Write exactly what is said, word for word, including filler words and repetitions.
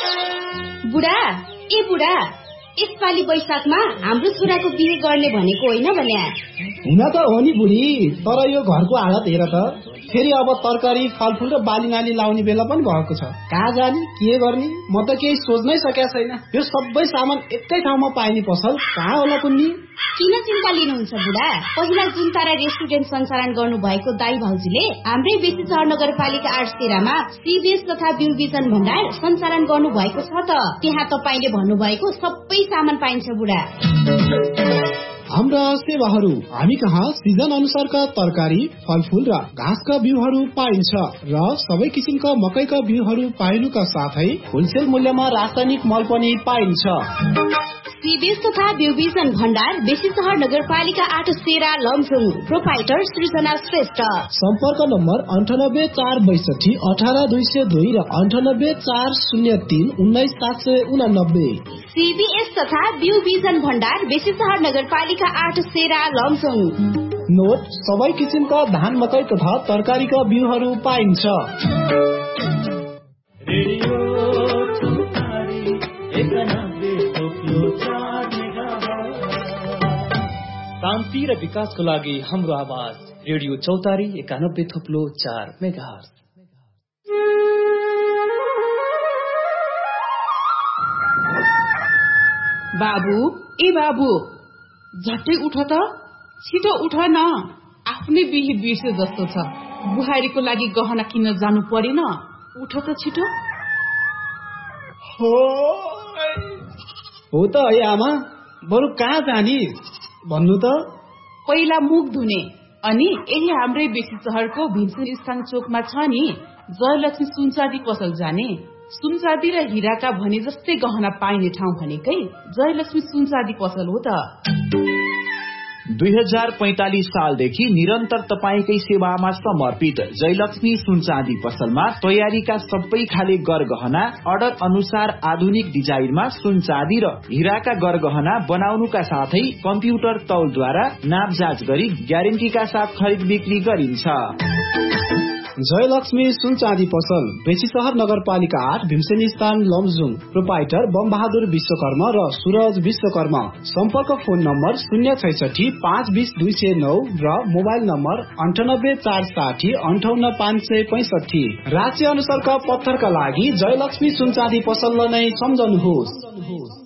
बुढा ए बुढा यसपालि वैशाखमा हाम्रो छोराको बिहे गर्ने भनेको होइन भने हुन त हो नि बुढी, तर यो घरको हालत हेर त, फेरि अब तरकारी फलफुल र बाली नाली लाउने बेला पनि भएको छ। कहाँ जाने के गर्ने म त केही सोच्नै सकेको छैन। यो सबै सामान एकै ठाउँमा पाइने पसल कहाँ होला कुन्नी? किन चिन्ता लिनुहुन्छ बुढा? पहिला जुन तारा रेस्टुरेन्ट सञ्चालन गर्नु भएको दाई भाउजूले हाम्रै बेसी सहर नगरपालिका आठ तेह्रमा सीबीएस तथा बिउ बिजन भण्डार सञ्चालन गर्नु भएको छ त। त्यहाँ तपाईले भन्नुभएको सबै सामान पाइन्छ बुढा। हाम्रा सेवाहरू हामी कहाँ सिजन अनुसारका तरकारी फलफुल र घाँसका बिउहरू पाइन्छ र सबै किसिमका मकैका बिउहरू पाइनुका साथै होलसेल मूल्यमा रासायनिक मल पनि पाइन्छ। सीबीएस तथा बिउ बिजन भण्डार बेसी सहर नगरपालिका आठ तेह्र लमजुङ। प्रोपाइटर सृजना श्रेष्ठ। सम्पर्क नम्बर अन्ठानब्बे चार बैसठी अठार दुई सय दुई र अन्ठानब्बे चार शून्य तीन उन्नाइस सात सय उनानब्बे। सीबीएस तथा बिउ बिजन भण्डार बेसी सहर नगरपालिका आठ तेह्र लमजुङ। नोट सबै किसिमका धान मकै तथा तरकारीका बिउहरू पाइन्छ। शान्ति र विकासको लागि हाम्रो आवाज रेडियो चौतारी एकानब्बे थोप्लो चार मेगाहर्ज। बाबु ए बाबु झट्टै उठ त, छिटो उठ न, आफ्नै बिहे बिर्से जस्तो छ। बुहारीको लागि गहना किन्न जानु परेन, उठ त छिटो। हो त है आमा, बरु कहाँ जाने भन्नु त? पहिला मुख धुने, अनि यही हाम्रै बेसी सहरको भीमसेन स्थान चोकमा छ नि जयलक्ष्मी सुनचाँदी पसल जाने। सुनचाँदी र हिराका भने जस्तै गहना पाइने ठाउँ भनेकै जयलक्ष्मी सुनचाँदी पसल हो त। दुई हजार पैंतालीस सालदेखि निरन्तर तपाईकै सेवामा समर्पित जयलक्ष्मी सुनचाँदी पसलमा तयारीका सबै खाले गरगहना अर्डर अनुसार आधुनिक डिजाइनमा सुनचाँदी र हिराका गरगहना बनाउनुका साथै कम्प्युटर तौलद्वारा नापजाँच गरी ग्यारेन्टीका साथ खरिद बिक्री गरिन्छ। जयलक्ष्मी सुनचाँदी पसल बेसी सहर नगरपालिका आठ भीमसेन स्थान लमजुङ। प्रोपाइटर बम बहादुर विश्वकर्मा र सूरज विश्वकर्मा। सम्पर्क फोन नम्बर शून्य छैसठी पाँच बीस दुई सय नौ र मोबाइल नम्बर अन्ठानब्बे चार साठी अन्ठाउन्न पाँच सय पैंसठी। राशि अनुसारका पत्थरका लागि जयलक्ष्मी सुनचाँदी पसललाई नै सम्झनुहोस्।